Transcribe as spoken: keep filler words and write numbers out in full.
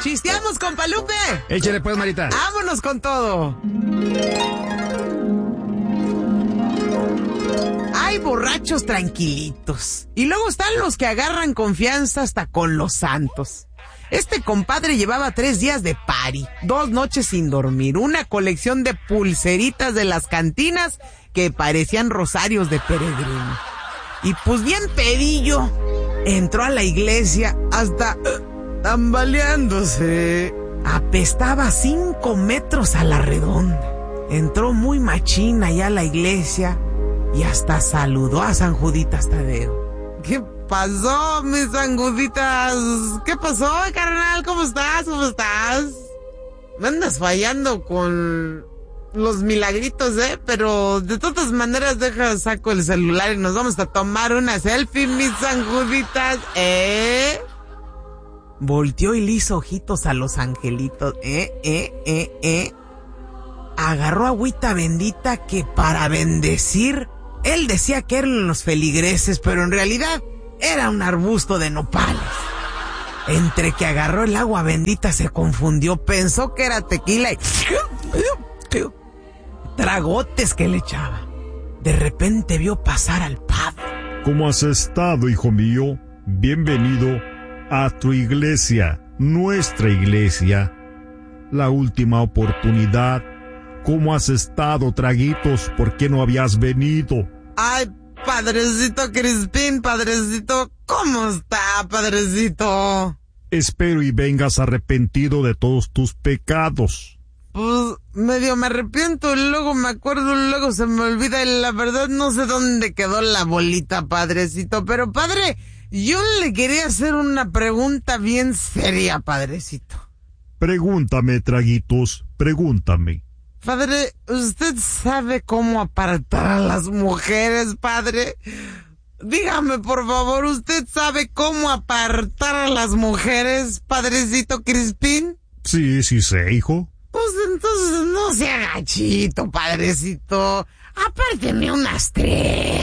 ¡Chisteamos, compa Lupe! Échale pues, Marita. ¡Vámonos con todo! Hay borrachos tranquilitos. Y luego están los que agarran confianza hasta con los santos. Este compadre llevaba tres días de party, dos noches sin dormir, una colección de pulseritas de las cantinas que parecían rosarios de peregrino. Y pues bien pedillo, entró a la iglesia hasta uh, tambaleándose. Apestaba cinco metros a la redonda. Entró muy machina ya a la iglesia y hasta saludó a San Juditas Tadeo. ¿Qué pasó, mis San Juditas? ¿Qué pasó, carnal? ¿Cómo estás? ¿Cómo estás? Me andas fallando con los milagritos, ¿eh? Pero de todas maneras, deja, saco el celular y nos vamos a tomar una selfie, mis San Juditas, ¿eh? Volteó y le hizo ojitos a los angelitos, ¿eh? ¿eh? ¿eh? ¿eh? Agarró agüita bendita que para bendecir, él decía que eran los feligreses, pero en realidad era un arbusto de nopales. Entre que agarró el agua bendita se confundió, pensó que era tequila y tragotes que le echaba. De repente vio pasar al padre. ¿Cómo has estado, hijo mío? Bienvenido a tu iglesia, nuestra iglesia. La última oportunidad. ¿Cómo has estado, traguitos? ¿Por qué no habías venido? Ay, padrecito Crispín, padrecito, ¿cómo está, padrecito? Espero y vengas arrepentido de todos tus pecados. Pues medio me arrepiento, luego me acuerdo, luego se me olvida y la verdad no sé dónde quedó la bolita, padrecito. Pero padre, yo le quería hacer una pregunta bien seria, padrecito. Pregúntame, traguitos, pregúntame. Padre, ¿usted sabe cómo apartar a las mujeres, padre? Dígame, por favor, ¿usted sabe cómo apartar a las mujeres, padrecito Crispín? Sí, sí sé, hijo. Pues entonces no sea gachito, padrecito. Apárteme unas tres.